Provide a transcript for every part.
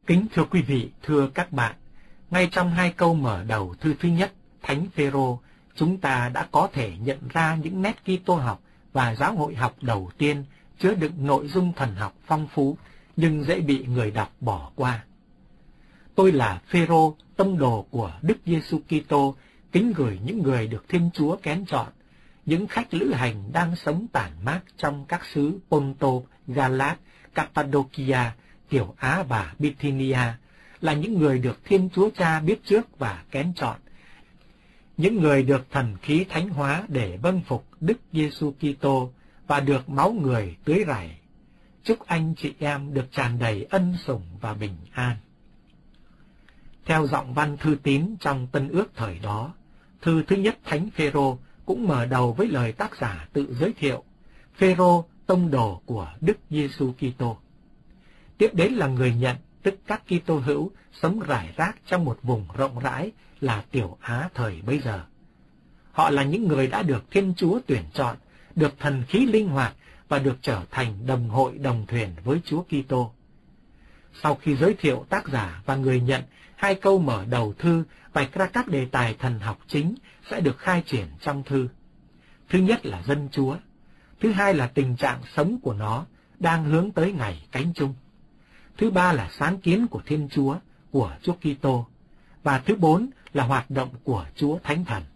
Kính thưa quý vị, thưa các bạn, ngay trong hai câu mở đầu thư thứ nhất, Thánh Phêrô, chúng ta đã có thể nhận ra những nét Kitô học và giáo hội học đầu tiên chứa đựng nội dung thần học phong phú nhưng dễ bị người đọc bỏ qua. Tôi là Phêrô, tông đồ của Đức Giêsu Kitô, kính gửi những người được Thiên Chúa kén chọn, những khách lữ hành đang sống tản mát trong các xứ Ponto, Galat, Cappadocia, Tiểu Á và Bithynia, là những người được Thiên Chúa Cha biết trước và kén chọn, những người được thần khí thánh hóa để vâng phục Đức Giêsu Kitô và được máu người tưới rải. Chúc anh chị em được tràn đầy ân sủng và bình an. Theo giọng văn thư tín trong Tân Ước thời đó, thư thứ nhất Thánh Phêrô cũng mở đầu với lời tác giả tự giới thiệu: Phêrô, tông đồ của Đức Giêsu Kitô. Tiếp đến là người nhận, tức các Kitô hữu sống rải rác trong một vùng rộng rãi là Tiểu Á thời bấy giờ. Họ là những người đã được Thiên Chúa tuyển chọn, được thần khí linh hoạt và được trở thành đồng hội đồng thuyền với Chúa Kitô. Sau khi giới thiệu tác giả và người nhận, hai câu mở đầu thư vạch ra các đề tài thần học chính sẽ được khai triển trong thư. Thứ nhất là dân Chúa, thứ hai là tình trạng sống của nó đang hướng tới ngày cánh chung, thứ ba là sáng kiến của Thiên Chúa, của Chúa Kitô, và thứ bốn là hoạt động của Chúa Thánh Thần.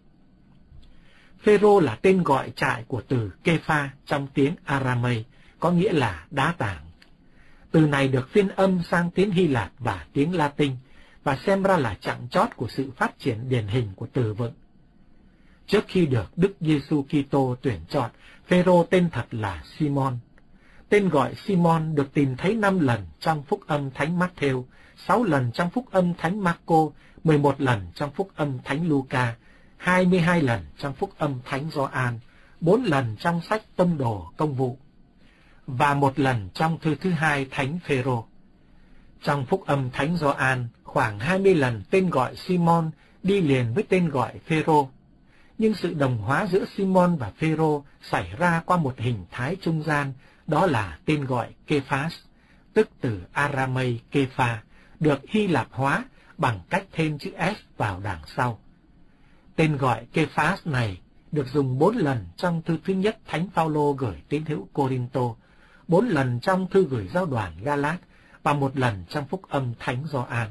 Phêrô là tên gọi trại của từ Kepha trong tiếng Aramay, có nghĩa là đá tảng. Từ này được phiên âm sang tiếng Hy Lạp và tiếng Latin, và xem ra là chặng chót của sự phát triển điển hình của từ vựng. Trước khi được Đức Giêsu Kitô tuyển chọn, Phêrô tên thật là Simon. Tên gọi Simon được tìm thấy 5 lần trong Phúc âm Thánh Matthew, 6 lần trong Phúc âm Thánh Marco, 11 lần trong Phúc âm Thánh Luca, 22 lần trong Phúc âm Thánh Gioan, 4 lần trong sách Tông đồ Công vụ, và 1 lần trong thư thứ hai Thánh Phêrô. Trong Phúc âm Thánh Gioan, khoảng 20 lần tên gọi Simon đi liền với tên gọi Phêrô. Nhưng sự đồng hóa giữa Simon và Phêrô xảy ra qua một hình thái trung gian, đó là tên gọi Kephas, tức từ Aramay Kepha, được Hy Lạp hóa bằng cách thêm chữ S vào đằng sau. Tên gọi Kephas này được dùng 4 lần trong thư thứ nhất Thánh Phaolô gửi tín hữu Cô-rinh-tô, 4 lần trong thư gửi giáo đoàn Galat và 1 lần trong Phúc âm Thánh Gioan.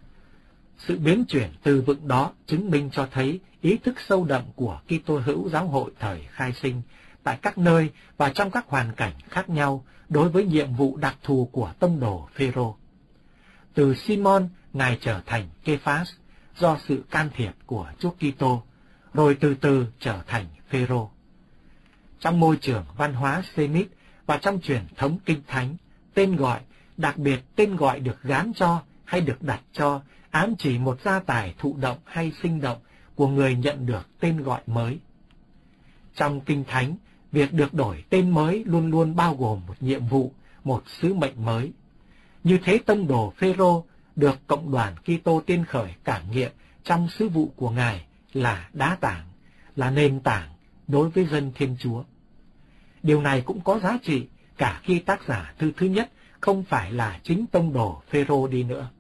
Sự biến chuyển từ vựng đó chứng minh cho thấy ý thức sâu đậm của Kitô hữu giáo hội thời khai sinh tại các nơi và trong các hoàn cảnh khác nhau đối với nhiệm vụ đặc thù của tông đồ Phêrô. Từ Simon, Ngài trở thành Kephas do sự can thiệp của Chúa Kitô, rồi từ từ trở thành Phêrô. Trong môi trường văn hóa Semit và trong truyền thống Kinh Thánh, tên gọi, đặc biệt tên gọi được gán cho hay được đặt cho, ám chỉ một gia tài thụ động hay sinh động của người nhận được tên gọi mới. Trong Kinh Thánh, việc được đổi tên mới luôn luôn bao gồm một nhiệm vụ, một sứ mệnh mới. Như thế tông đồ Phêrô được cộng đoàn Kitô tiên khởi cảm nghiệm trong sứ vụ của Ngài là đá tảng, là nền tảng đối với dân Thiên Chúa. Điều này cũng có giá trị cả khi tác giả thư thứ nhất không phải là chính tông đồ Phêrô đi nữa.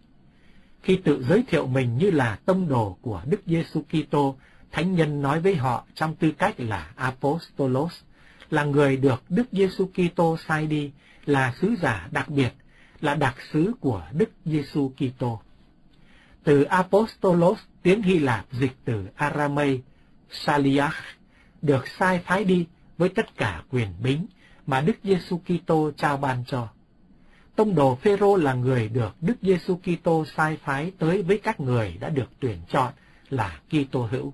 Khi tự giới thiệu mình như là tông đồ của Đức Giêsu Kitô, thánh nhân nói với họ trong tư cách là Apostolos, là người được Đức Giêsu Kitô sai đi, là sứ giả đặc biệt, là đặc sứ của Đức Giêsu Kitô. Từ Apostolos, tiếng Hy Lạp dịch từ Aramay, Shaliach, được sai phái đi với tất cả quyền bính mà Đức Giêsu Kitô trao ban cho. Tông đồ Phêrô là người được Đức Giêsu Kitô sai phái tới với các người đã được tuyển chọn là Kitô hữu.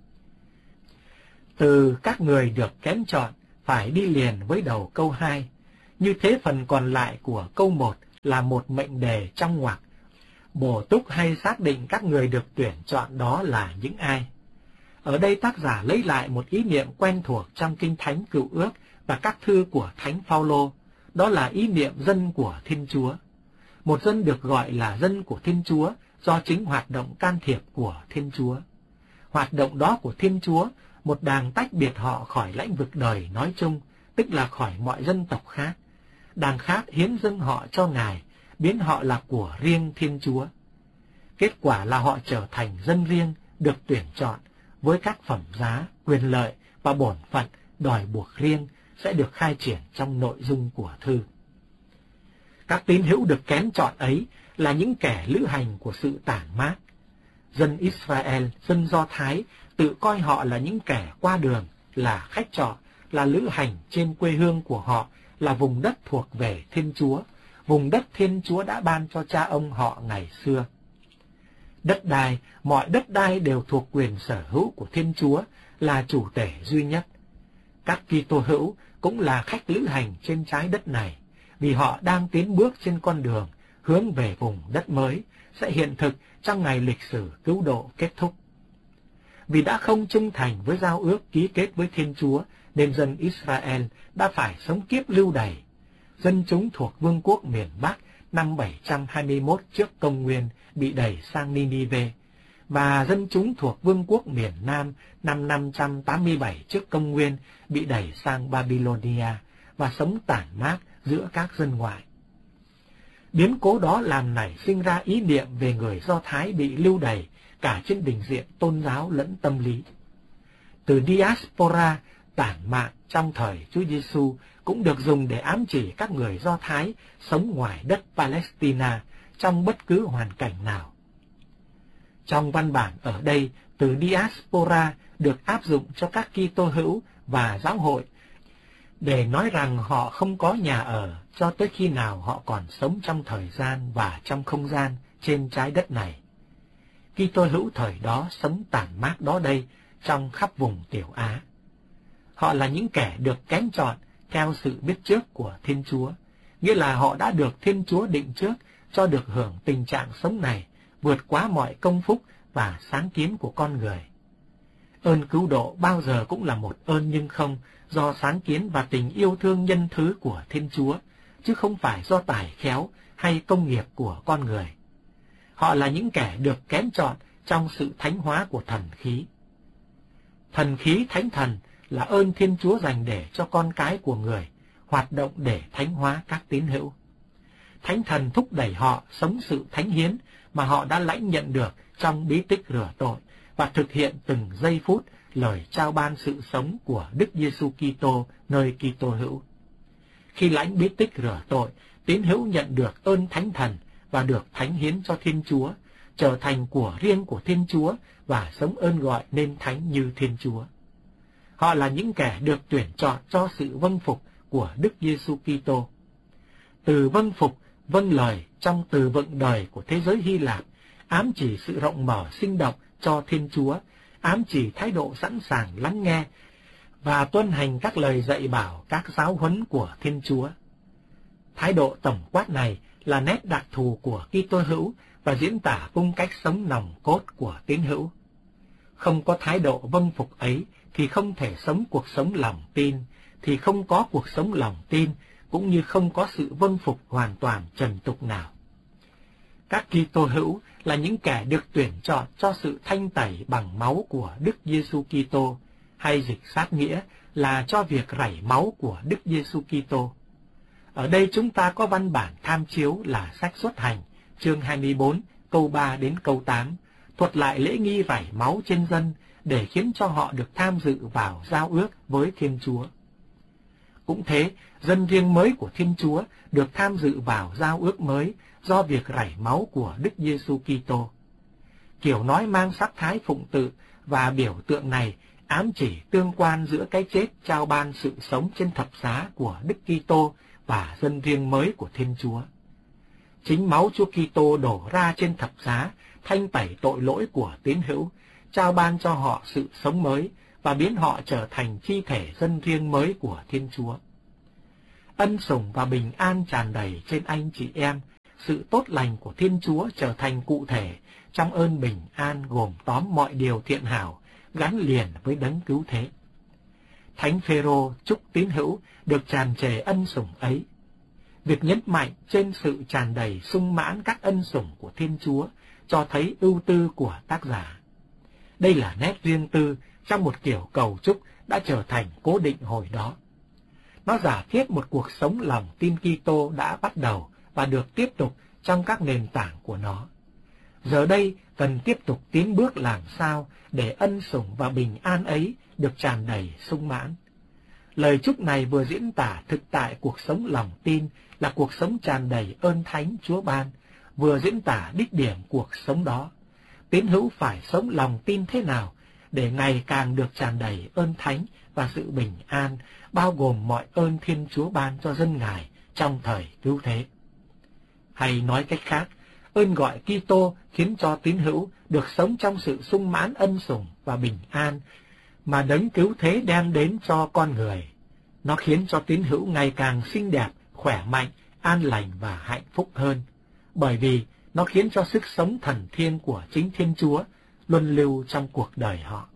Từ các người được kén chọn phải đi liền với đầu câu 2. Như thế phần còn lại của câu 1 là một mệnh đề trong ngoặc, bổ túc hay xác định các người được tuyển chọn đó là những ai. Ở đây tác giả lấy lại một ý niệm quen thuộc trong Kinh Thánh Cựu Ước và các thư của Thánh Phaolô, đó là ý niệm dân của Thiên Chúa. Một dân được gọi là dân của Thiên Chúa do chính hoạt động can thiệp của Thiên Chúa. Hoạt động đó của Thiên Chúa, một đàng tách biệt họ khỏi lãnh vực đời nói chung, tức là khỏi mọi dân tộc khác. Đàng khác hiến dâng họ cho Ngài biến họ là của riêng Thiên Chúa. Kết quả là họ trở thành dân riêng, được tuyển chọn, với các phẩm giá, quyền lợi và bổn phận đòi buộc riêng sẽ được khai triển trong nội dung của thư. Các tín hữu được kén chọn ấy là những kẻ lữ hành của sự tản mát. Dân Israel, dân Do Thái tự coi họ là những kẻ qua đường, là khách trọ, là lữ hành trên quê hương của họ, là vùng đất thuộc về Thiên Chúa, vùng đất Thiên Chúa đã ban cho cha ông họ ngày xưa. Đất đai, mọi đất đai đều thuộc quyền sở hữu của Thiên Chúa, là chủ tể duy nhất. Các Kitô hữu cũng là khách lữ hành trên trái đất này, vì họ đang tiến bước trên con đường hướng về vùng đất mới, sẽ hiện thực trong ngày lịch sử cứu độ kết thúc. Vì đã không trung thành với giao ước ký kết với Thiên Chúa, nên dân Israel đã phải sống kiếp lưu đày. Dân chúng thuộc vương quốc miền Bắc năm 721 trước công nguyên bị đẩy sang Ninive, và dân chúng thuộc vương quốc miền Nam năm 587 trước công nguyên bị đẩy sang Babylonia và sống tản mát giữa các dân ngoại. Biến cố đó làm nảy sinh ra ý niệm về người Do Thái bị lưu đày cả trên bình diện tôn giáo lẫn tâm lý. Từ diaspora, tản mạn trong thời Chúa Giêsu cũng được dùng để ám chỉ các người Do Thái sống ngoài đất Palestine trong bất cứ hoàn cảnh nào. Trong văn bản ở đây, từ diaspora được áp dụng cho các Kitô hữu và giáo hội để nói rằng họ không có nhà ở cho tới khi nào họ còn sống trong thời gian và trong không gian trên trái đất này. Kitô hữu thời đó sống tản mát đó đây trong khắp vùng Tiểu Á. Họ là những kẻ được kén chọn theo sự biết trước của Thiên Chúa, nghĩa là họ đã được Thiên Chúa định trước cho được hưởng tình trạng sống này vượt quá mọi công phúc và sáng kiến của con người. Ơn cứu độ bao giờ cũng là một ơn nhưng không do sáng kiến và tình yêu thương nhân thứ của Thiên Chúa, chứ không phải do tài khéo hay công nghiệp của con người. Họ là những kẻ được kén chọn trong sự thánh hóa của thần khí. Thần khí thánh thần là ơn Thiên Chúa dành để cho con cái của người, hoạt động để thánh hóa các tín hữu. Thánh thần thúc đẩy họ sống sự thánh hiến mà họ đã lãnh nhận được trong bí tích rửa tội và thực hiện từng giây phút lời trao ban sự sống của Đức Giêsu Kitô nơi Kitô hữu. Khi lãnh bí tích rửa tội, tín hữu nhận được ơn thánh thần và được thánh hiến cho Thiên Chúa, trở thành của riêng của Thiên Chúa và sống ơn gọi nên thánh như Thiên Chúa. Họ là những kẻ được tuyển chọn cho sự vâng phục của Đức Giêsu Kitô. Từ vâng phục, vâng lời trong từ vựng đời của thế giới Hy Lạp ám chỉ sự rộng mở sinh động cho Thiên Chúa, ám chỉ thái độ sẵn sàng lắng nghe và tuân hành các lời dạy bảo, các giáo huấn của Thiên Chúa. Thái độ tổng quát này là nét đặc thù của Kitô hữu và diễn tả cung cách sống nòng cốt của tín hữu. Không có thái độ vâng phục ấy thì không thể sống cuộc sống lòng tin, thì không có cuộc sống lòng tin, cũng như không có sự vâng phục hoàn toàn trần tục nào. Các Kitô hữu là những kẻ được tuyển chọn cho sự thanh tẩy bằng máu của Đức Giêsu Kitô, hay dịch sát nghĩa là cho việc rảy máu của Đức Giêsu Kitô. Ở đây chúng ta có văn bản tham chiếu là sách Xuất Hành, chương 24, câu 3 đến câu 8, thuật lại lễ nghi rảy máu trên dân để khiến cho họ được tham dự vào giao ước với Thiên Chúa. Cũng thế, dân riêng mới của Thiên Chúa được tham dự vào giao ước mới do việc rảy máu của Đức Giêsu Kitô. Kiểu nói mang sắc thái phụng tự và biểu tượng này ám chỉ tương quan giữa cái chết trao ban sự sống trên thập giá của Đức Kitô và dân riêng mới của Thiên Chúa. Chính máu Chúa Kitô đổ ra trên thập giá thanh tẩy tội lỗi của tín hữu, trao ban cho họ sự sống mới và biến họ trở thành chi thể dân riêng mới của Thiên Chúa. Ân sủng và bình an tràn đầy trên anh chị em, sự tốt lành của Thiên Chúa trở thành cụ thể trong ơn bình an gồm tóm mọi điều thiện hảo, gắn liền với đấng cứu thế. Thánh Phêrô chúc tín hữu được tràn trề ân sủng ấy. Việc nhấn mạnh trên sự tràn đầy sung mãn các ân sủng của Thiên Chúa cho thấy ưu tư của tác giả. Đây là nét riêng tư trong một kiểu cầu chúc đã trở thành cố định hồi đó. Nó giả thiết một cuộc sống lòng tin Kitô đã bắt đầu và được tiếp tục trong các nền tảng của nó. Giờ đây cần tiếp tục tiến bước làm sao để ân sủng và bình an ấy được tràn đầy sung mãn. Lời chúc này vừa diễn tả thực tại cuộc sống lòng tin là cuộc sống tràn đầy ơn thánh Chúa ban, vừa diễn tả đích điểm cuộc sống đó. Tín hữu phải sống lòng tin thế nào để ngày càng được tràn đầy ơn thánh và sự bình an, bao gồm mọi ơn Thiên Chúa ban cho dân Ngài trong thời cứu thế. Hay nói cách khác, ơn gọi Kitô khiến cho tín hữu được sống trong sự sung mãn ân sủng và bình an mà đấng cứu thế đem đến cho con người. Nó khiến cho tín hữu ngày càng xinh đẹp, khỏe mạnh, an lành và hạnh phúc hơn, bởi vì nó khiến cho sức sống thần thiêng của chính Thiên Chúa luân lưu trong cuộc đời họ.